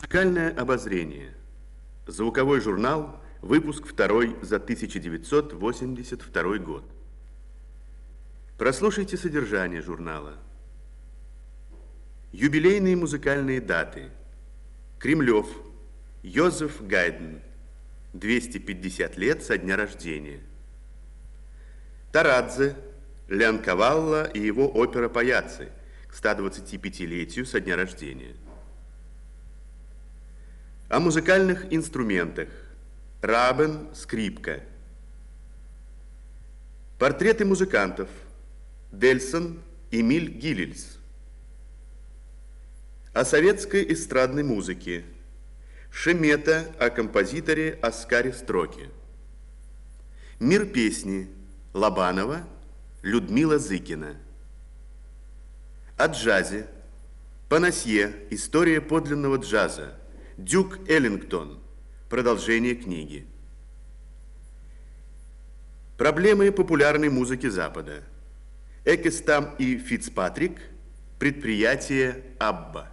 Музыкальное обозрение. Звуковой журнал, выпуск 2 за 1982 год. Прослушайте содержание журнала. Юбилейные музыкальные даты. Кремлев, Йозеф Гайдн, 250 лет со дня рождения. Тарадзе, Леонкавалло и его опера «Паяцци» к 125-летию со дня рождения. О музыкальных инструментах. Рабен, скрипка. Портреты музыкантов. Дельсон, Эмиль Гилельс. О советской эстрадной музыке. Шемета о композиторе Оскаре Строке. Мир песни. Лобанова, Людмила Зыкина. О джазе. Панасье. История подлинного джаза. Дюк Эллингтон. Продолжение книги. Проблемы популярной музыки Запада. Экестам и Фицпатрик. Предприятие Абба.